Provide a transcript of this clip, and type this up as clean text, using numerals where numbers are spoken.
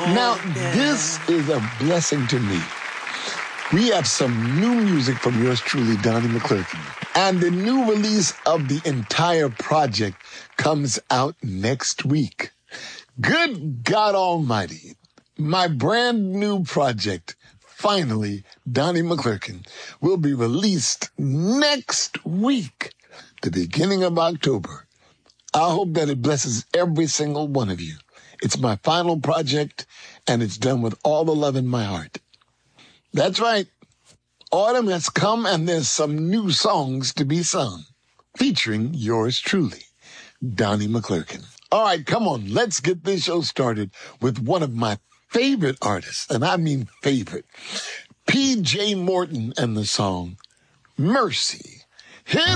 Now, this is a blessing to me. We have some new music from yours truly, Donnie McClurkin. And the new release of the entire project comes out next week. Good God Almighty, my brand new project, finally, Donnie McClurkin, will be released next week, the beginning of October. I hope that it blesses every single one of you. It's my final project, and it's done with all the love in my heart. That's right. Autumn has come, and there's some new songs to be sung, featuring yours truly, Donnie McClurkin. All right, come on. Let's get this show started with one of my favorite artists, and I mean favorite, P.J. Morton and the song, Mercy. Hit